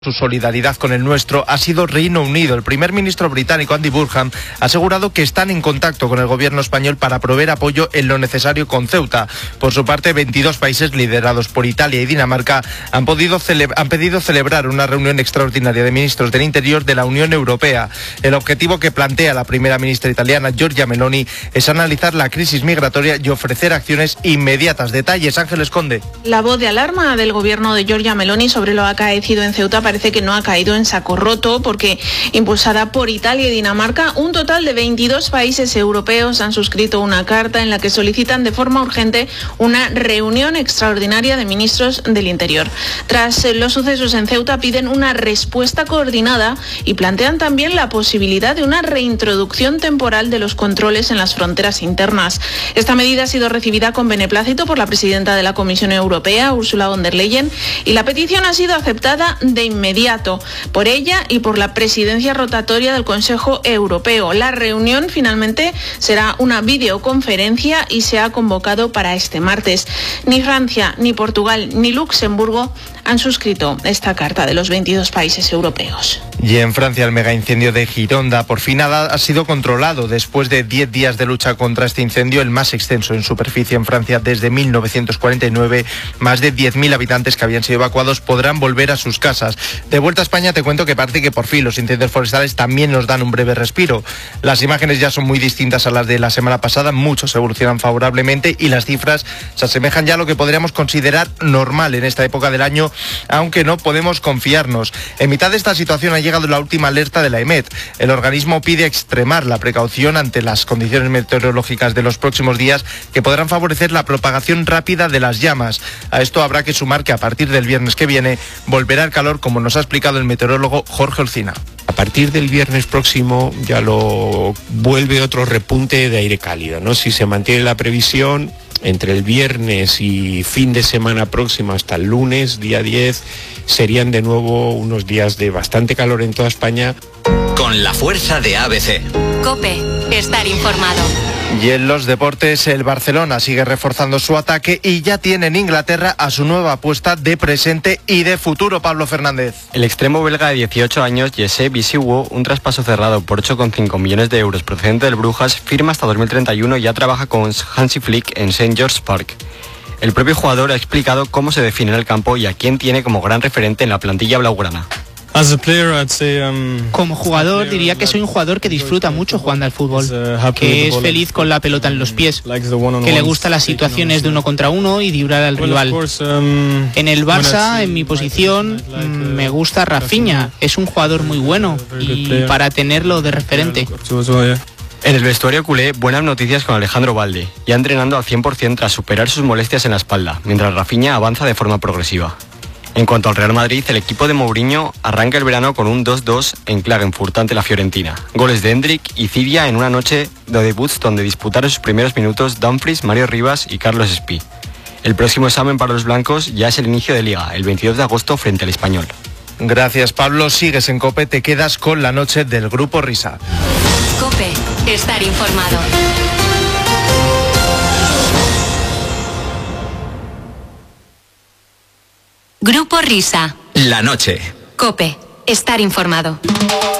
Su solidaridad con el nuestro ha sido Reino Unido. El primer ministro británico Andy Burnham ha asegurado que están en contacto con el gobierno español para proveer apoyo en lo necesario con Ceuta. Por su parte, 22 países liderados por Italia y Dinamarca han pedido celebrar una reunión extraordinaria de ministros del Interior de la Unión Europea. El objetivo que plantea la primera ministra italiana Giorgia Meloni es analizar la crisis migratoria y ofrecer acciones inmediatas. Detalles, Ángeles Conde. La voz de alarma del gobierno de Giorgia Meloni sobre lo acaecido en Ceuta parece que no ha caído en saco roto, porque impulsada por Italia y Dinamarca, un total de 22 países europeos han suscrito una carta en la que solicitan de forma urgente una reunión extraordinaria de ministros del Interior. Tras los sucesos en Ceuta, piden una respuesta coordinada y plantean también la posibilidad de una reintroducción temporal de los controles en las fronteras internas. Esta medida ha sido recibida con beneplácito por la presidenta de la Comisión Europea, Ursula von der Leyen, y la petición ha sido aceptada de inmediato por ella y por la presidencia rotatoria del Consejo Europeo. La reunión finalmente será una videoconferencia y se ha convocado para este martes. Ni Francia, ni Portugal, ni Luxemburgo han suscrito esta carta de los 22 países europeos. Y en Francia, el megaincendio de Gironda por fin ha sido controlado después de 10 días de lucha contra este incendio, el más extenso en superficie en Francia desde 1949. Más de 10.000 habitantes que habían sido evacuados podrán volver a sus casas. De vuelta a España, te cuento que parece que por fin los incendios forestales también nos dan un breve respiro. Las imágenes ya son muy distintas a las de la semana pasada, muchos evolucionan favorablemente y las cifras se asemejan ya a lo que podríamos considerar normal en esta época del año, aunque no podemos confiarnos. En mitad de esta situación ha llegado la última alerta de la EMET. El organismo pide extremar la precaución ante las condiciones meteorológicas de los próximos días, que podrán favorecer la propagación rápida de las llamas. A esto habrá que sumar que a partir del viernes que viene volverá el calor, como nos ha explicado el meteorólogo Jorge Olcina. A partir del viernes próximo ya lo vuelve otro repunte de aire cálido, ¿no? Si se mantiene la previsión, entre el viernes y fin de semana próximo hasta el lunes, día 10, serían de nuevo unos días de bastante calor en toda España. Con la fuerza de ABC. COPE, estar informado. Y en los deportes, el Barcelona sigue reforzando su ataque y ya tiene en Inglaterra a su nueva apuesta de presente y de futuro, Pablo Fernández. El extremo belga de 18 años, Jesse Bisiwo, un traspaso cerrado por 8,5 millones de euros procedente del Brujas, firma hasta 2031 y ya trabaja con Hansi Flick en St. George's Park. El propio jugador ha explicado cómo se define en el campo y a quién tiene como gran referente en la plantilla blaugrana. Como jugador diría que soy un jugador que disfruta mucho jugando al fútbol, que es feliz con la pelota en los pies, que le gustan las situaciones de uno contra uno y driblar al rival. En el Barça, en mi posición, me gusta Rafinha, es un jugador muy bueno y para tenerlo de referente. En el vestuario culé, buenas noticias con Alejandro Balde, ya entrenando al 100% tras superar sus molestias en la espalda, mientras Rafinha avanza de forma progresiva. En cuanto al Real Madrid, el equipo de Mourinho arranca el verano con un 2-2 en Klagenfurt ante la Fiorentina. Goles de Hendrik y Cidia en una noche de debuts donde disputaron sus primeros minutos Dumfries, Mario Rivas y Carlos Espí. El próximo examen para los blancos ya es el inicio de Liga, el 22 de agosto frente al Español. Gracias, Pablo. Sigues en COPE, te quedas con la noche del Grupo Risa. COPE, estar informado. Grupo Risa. La noche. COPE, estar informado.